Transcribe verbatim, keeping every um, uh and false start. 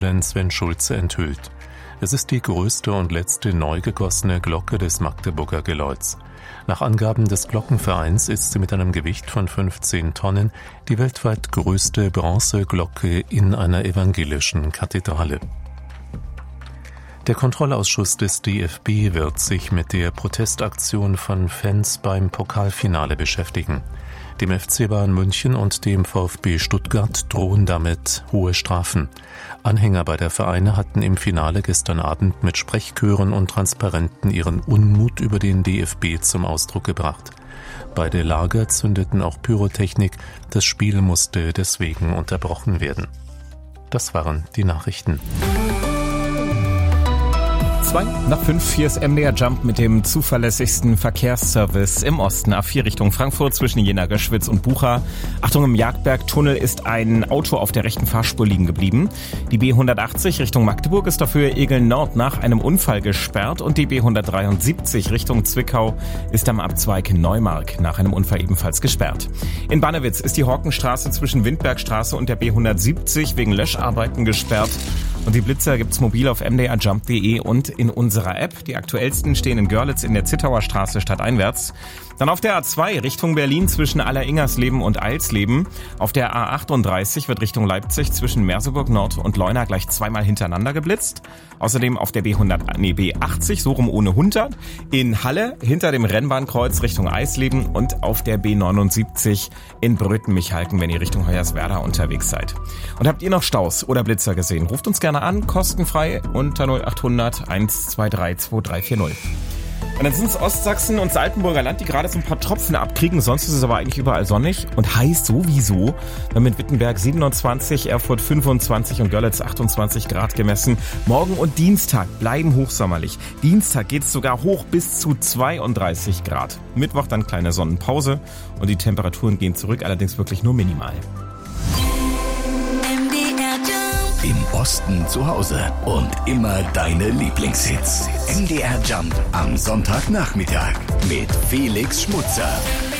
Sven Schulze enthüllt. Es ist die größte und letzte neu gegossene Glocke des Magdeburger Geläuts. Nach Angaben des Glockenvereins ist sie mit einem Gewicht von fünfzehn Tonnen die weltweit größte Bronzeglocke in einer evangelischen Kathedrale. Der Kontrollausschuss des D F B wird sich mit der Protestaktion von Fans beim Pokalfinale beschäftigen. Dem F C Bayern München und dem VfB Stuttgart drohen damit hohe Strafen. Anhänger beider Vereine hatten im Finale gestern Abend mit Sprechchören und Transparenten ihren Unmut über den D F B zum Ausdruck gebracht. Beide Lager zündeten auch Pyrotechnik, das Spiel musste deswegen unterbrochen werden. Das waren die Nachrichten. Zwei nach fünf, hier ist M D R Jump mit dem zuverlässigsten Verkehrsservice im Osten. A vier Richtung Frankfurt zwischen Jena, Göschwitz und Bucha. Achtung, im Jagdbergtunnel ist ein Auto auf der rechten Fahrspur liegen geblieben. Die B hundertachtzig Richtung Magdeburg ist dafür Egeln Nord nach einem Unfall gesperrt und die B hundertdreiundsiebzig Richtung Zwickau ist am Abzweig Neumark nach einem Unfall ebenfalls gesperrt. In Bannewitz ist die Horkenstraße zwischen Windbergstraße und der B hundertsiebzig wegen Löscharbeiten gesperrt. Und die Blitzer gibt's mobil auf m d r jump punkt d e und in unserer App. Die aktuellsten stehen in Görlitz in der Zittauer Straße stadteinwärts. Dann auf der A zwei Richtung Berlin zwischen Alleringersleben und Eilsleben. Auf der A achtunddreißig wird Richtung Leipzig zwischen Merseburg Nord und Leuna gleich zweimal hintereinander geblitzt. Außerdem auf der B hundert, nee, B achtzig, so rum ohne hundert. In Halle hinter dem Rennbahnkreuz Richtung Eisleben und auf der B neunundsiebzig in Bröten-Michalken, wenn ihr Richtung Hoyerswerda unterwegs seid. Und habt ihr noch Staus oder Blitzer gesehen? Ruft uns gerne an, kostenfrei unter null achthundert eins zwei drei zwei drei vier null. Und dann sind es Ostsachsen und das Altenburger Land, die gerade so ein paar Tropfen abkriegen. Sonst ist es aber eigentlich überall sonnig und heiß sowieso. Wir haben in Wittenberg siebenundzwanzig, Erfurt fünfundzwanzig und Görlitz achtundzwanzig Grad gemessen. Morgen und Dienstag bleiben hochsommerlich. Dienstag geht es sogar hoch bis zu zweiunddreißig Grad. Mittwoch dann kleine Sonnenpause und die Temperaturen gehen zurück, allerdings wirklich nur minimal. Im Osten zu Hause und immer deine Lieblingshits. M D R Jump am Sonntagnachmittag mit Felix Schmutzer.